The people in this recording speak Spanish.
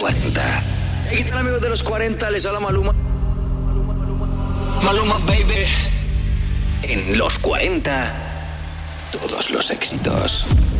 40. ¿Qué tal, amigos de los 40? Les habla Maluma. Maluma, baby. En los 40, todos los éxitos.